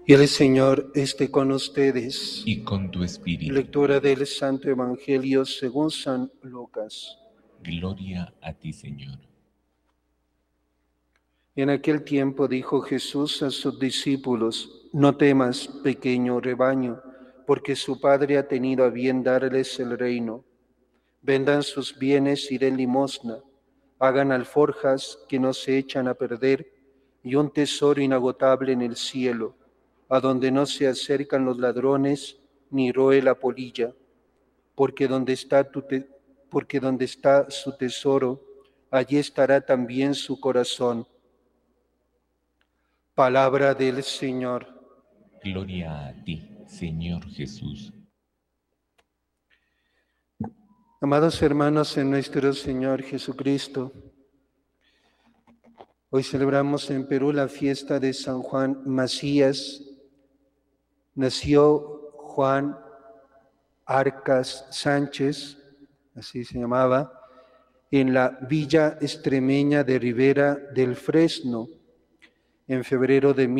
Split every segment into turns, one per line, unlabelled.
Y el Señor esté con ustedes.
y con tu espíritu.
Lectura del Santo Evangelio según San Lucas.
Gloria a ti, Señor.
En aquel tiempo dijo Jesús a sus discípulos: No temas, pequeño rebaño, porque su Padre ha tenido a bien darles el reino. Vendan sus bienes y den limosna, hagan alforjas que no se echan a perder y un tesoro inagotable en el cielo, a donde no se acercan los ladrones ni roe la polilla, porque porque donde está su tesoro, allí estará también su corazón. Palabra del Señor.
Gloria a ti, Señor Jesús.
Amados hermanos en nuestro Señor Jesucristo, hoy celebramos en Perú la fiesta de San Juan Macías. Nació Juan Arcas Sánchez, así se llamaba, en la villa extremeña de Ribera del Fresno, en febrero de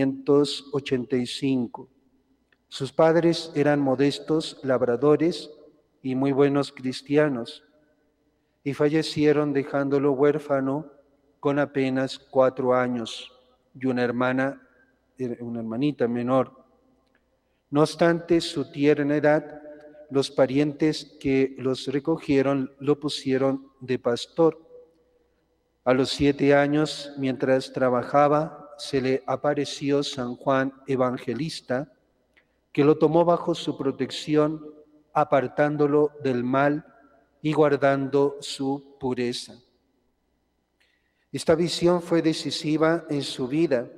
1585. Sus padres eran modestos labradores y muy buenos cristianos, y fallecieron dejándolo huérfano con apenas 4 años y una hermanita menor. No obstante su tierna edad, los parientes que los recogieron lo pusieron de pastor. A los 7 años, mientras trabajaba, se le apareció San Juan Evangelista, que lo tomó bajo su protección, apartándolo del mal y guardando su pureza. Esta visión fue decisiva en su vida.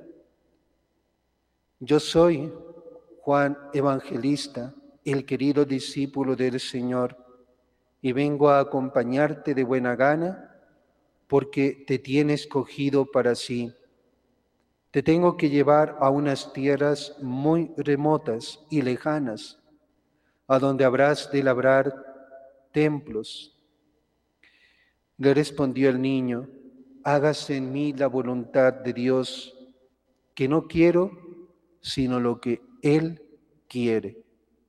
Yo soy Juan Evangelista, el querido discípulo del Señor, y vengo a acompañarte de buena gana porque te tiene escogido para sí. Te tengo que llevar a unas tierras muy remotas y lejanas, a donde habrás de labrar templos. Le respondió el niño: hágase en mí la voluntad de Dios, que no quiero sino lo que Él quiere.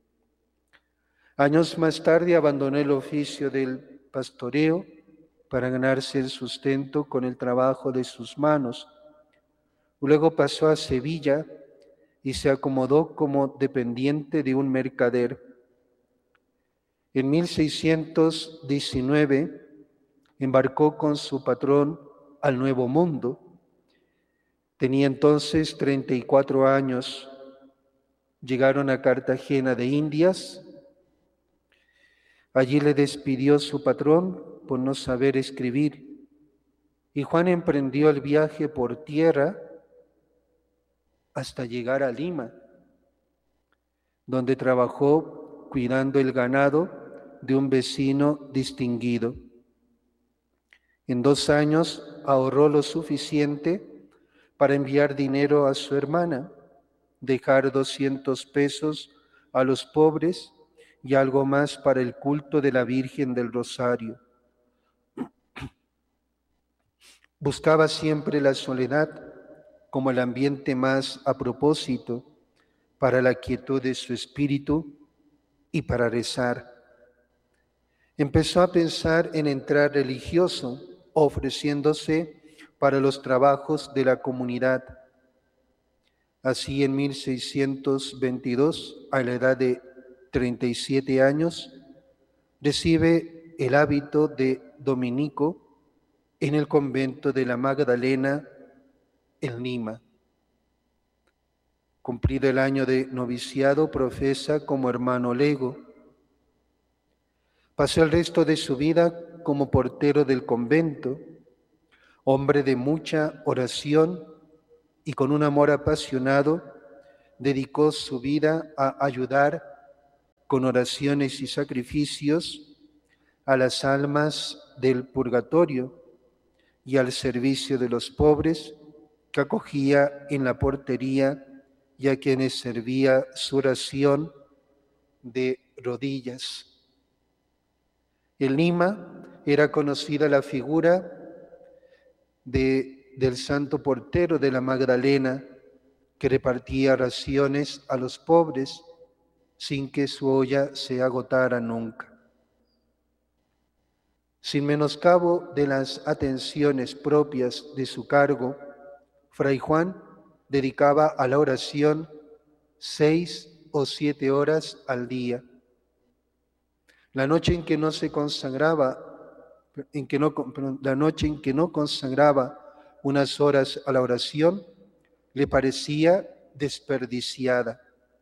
Años más tarde abandonó el oficio del pastoreo para ganarse el sustento con el trabajo de sus manos. Luego pasó a Sevilla y se acomodó como dependiente de un mercader. En 1619 embarcó con su patrón al Nuevo Mundo. Tenía entonces 34 años. Llegaron a Cartagena de Indias. Allí le despidió su patrón por no saber escribir, y Juan emprendió el viaje por tierra hasta llegar a Lima, donde trabajó cuidando el ganado de un vecino distinguido. En 2 años ahorró lo suficiente para enviar dinero a su hermana, dejar 200 pesos a los pobres y algo más para el culto de la Virgen del Rosario. Buscaba siempre la soledad como el ambiente más a propósito para la quietud de su espíritu y para rezar. Empezó a pensar en entrar religioso, ofreciéndose para los trabajos de la comunidad. Así en 1622, a la edad de 37 años, recibe el hábito de dominico en el convento de la Magdalena en Lima. Cumplido el año de noviciado, profesa como hermano lego. Pasó el resto de su vida como portero del convento, hombre de mucha oración y con un amor apasionado, dedicó su vida a ayudar con oraciones y sacrificios a las almas del purgatorio y al servicio de los pobres que acogía en la portería y a quienes servía su oración de rodillas. En Lima era conocida la figura del santo portero de la Magdalena, que repartía raciones a los pobres sin que su olla se agotara nunca. Sin menoscabo de las atenciones propias de su cargo, Fray Juan dedicaba a la oración 6 o 7 horas al día. La noche en que no se consagraba, la noche en que no consagraba unas horas a la oración, le parecía desperdiciada.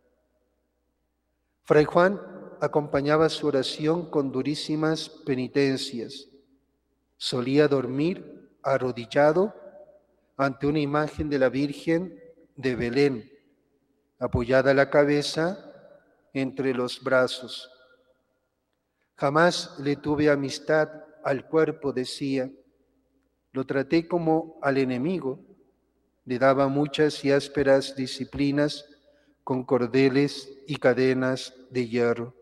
Fray Juan acompañaba su oración con durísimas penitencias. Solía dormir arrodillado ante una imagen de la Virgen de Belén, apoyada la cabeza entre los brazos. Jamás le tuve amistad al cuerpo, decía. Lo traté como al enemigo. Le daba muchas y ásperas disciplinas con cordeles y cadenas de hierro.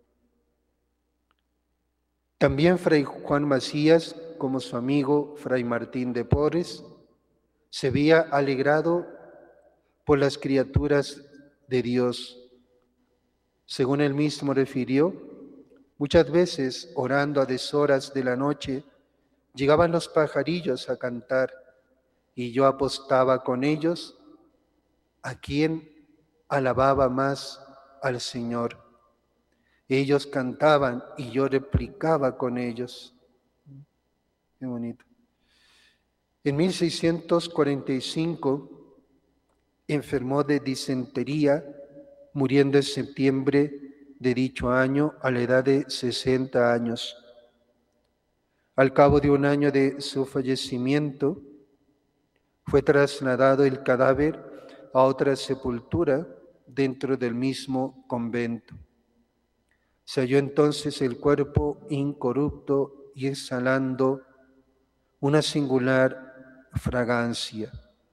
También Fray Juan Macías, como su amigo Fray Martín de Porres, se había alegrado por las criaturas de Dios. Según él mismo refirió, muchas veces, orando a deshoras de la noche, llegaban los pajarillos a cantar y yo apostaba con ellos a quién alababa más al Señor. Ellos cantaban y yo replicaba con ellos. Qué bonito. En 1645 enfermó de disentería, muriendo en septiembre de dicho año a la edad de 60 años. Al cabo de un año de su fallecimiento, fue trasladado el cadáver a otra sepultura dentro del mismo convento. Se halló entonces el cuerpo incorrupto y exhalando una singular fragancia.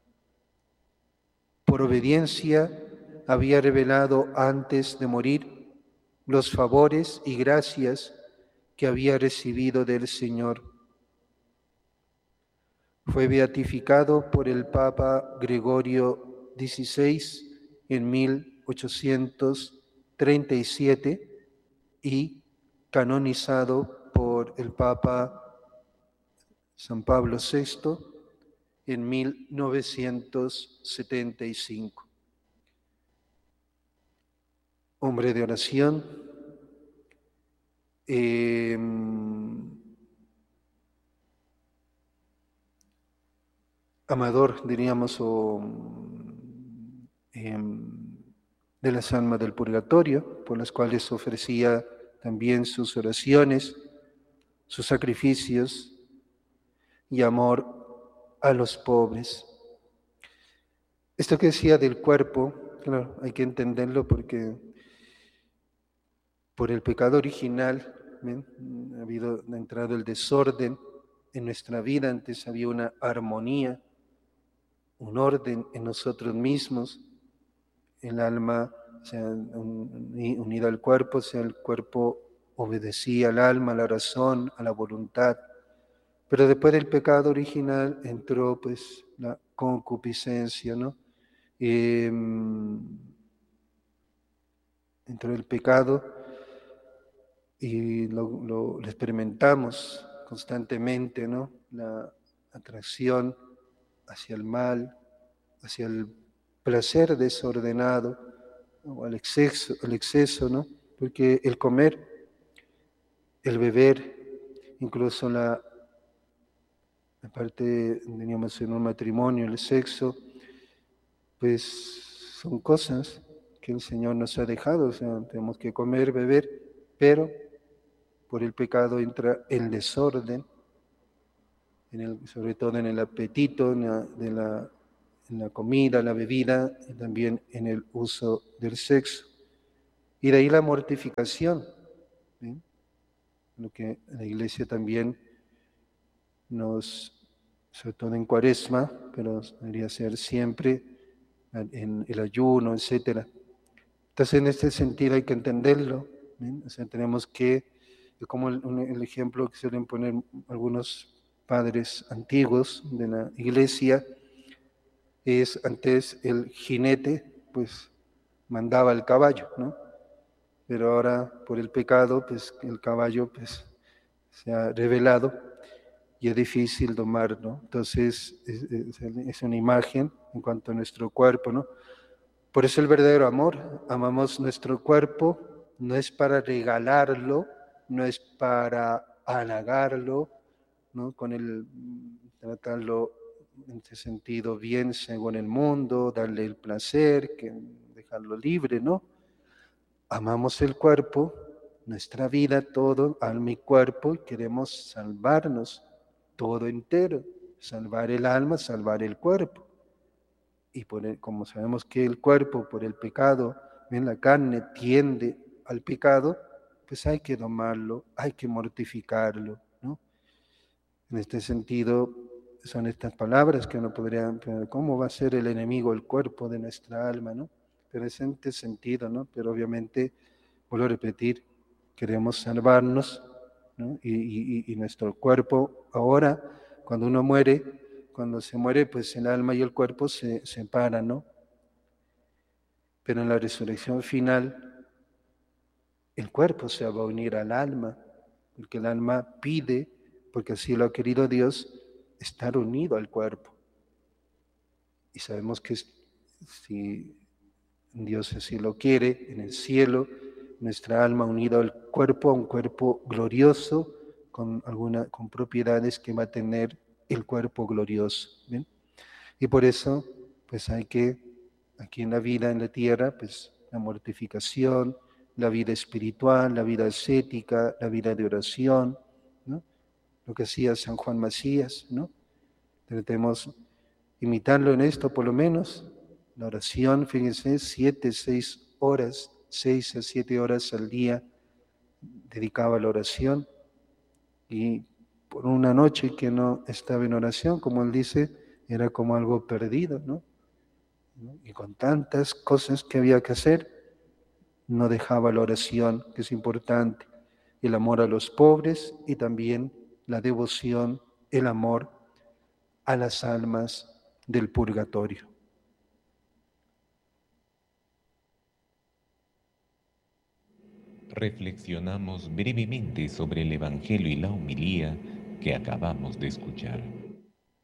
Por obediencia había revelado antes de morir los favores y gracias que había recibido del Señor. Fue beatificado por el Papa Gregorio XVI en 1837 y canonizado por el Papa San Pablo VI en 1975. Hombre de oración, amador, diríamos, de las almas del purgatorio, por las cuales ofrecía también sus oraciones, sus sacrificios y amor a los pobres. Esto que decía del cuerpo, claro, hay que entenderlo porque por el pecado original ha entrado el desorden en nuestra vida. Antes había una armonía, un orden en nosotros mismos. El alma, unida al cuerpo, el cuerpo obedecía al alma, a la razón, a la voluntad. Pero después del pecado original entró pues la concupiscencia, ¿no? Entró el pecado y lo experimentamos constantemente, ¿no? La atracción hacia el mal, hacia el placer desordenado, o al exceso, ¿no? Porque el comer, el beber, incluso la parte, teníamos en un matrimonio, el sexo, pues son cosas que el Señor nos ha dejado, o sea, tenemos que comer, beber, pero por el pecado entra el desorden, sobre todo en el apetito, en la comida, la bebida y también en el uso del sexo. Y de ahí la mortificación, ¿sí? Lo que la Iglesia también sobre todo en Cuaresma, pero debería ser siempre en el ayuno, etcétera. Entonces, en este sentido hay que entenderlo, ¿sí? O sea, tenemos que, como el ejemplo que suelen poner algunos padres antiguos de la Iglesia, Antes el jinete, pues, mandaba al caballo, ¿no? Pero ahora por el pecado, pues el caballo pues, se ha revelado y es difícil domar, ¿no? Entonces es una imagen en cuanto a nuestro cuerpo, ¿no? Por eso el verdadero amor, amamos nuestro cuerpo, no es para regalarlo, no es para halagarlo, ¿no? Con el tratarlo en ese sentido bien según el mundo, darle el placer, dejarlo libre, ¿no? Amamos el cuerpo, nuestra vida, todo, alma y cuerpo, y queremos salvarnos todo entero, salvar el alma, salvar el cuerpo. Y como sabemos que el cuerpo por el pecado, en la carne tiende al pecado, pues hay que domarlo, hay que mortificarlo, ¿no? En este sentido, son estas palabras que uno podría, ¿cómo va a ser el enemigo el cuerpo de nuestra alma, ¿no? Pero en este sentido, ¿no? Pero obviamente, vuelvo a repetir, queremos salvarnos, ¿no? Y nuestro cuerpo ahora, cuando uno muere, cuando se muere, pues el alma y el cuerpo se separan, ¿no? Pero en la resurrección final, el cuerpo se va a unir al alma, porque el alma pide, porque así lo ha querido Dios, estar unido al cuerpo. Y sabemos que si Dios así lo quiere, en el cielo, nuestra alma unida al cuerpo, a un cuerpo glorioso, con propiedades que va a tener el cuerpo glorioso. ¿Bien? Y por eso, pues hay que, aquí en la vida, en la tierra, pues la mortificación, la vida espiritual, la vida ascética, la vida de oración, ¿no? Lo que hacía San Juan Macías, ¿no? Tratemos imitarlo en esto por lo menos. La oración, fíjense, 6 horas, 6 a 7 horas al día dedicaba a la oración. Y por una noche que no estaba en oración, como él dice, era como algo perdido, ¿no? Y con tantas cosas que había que hacer, no dejaba la oración, que es importante, el amor a los pobres y también la devoción, el amor a las almas del purgatorio.
Reflexionamos brevemente sobre el Evangelio y la homilía que acabamos de escuchar.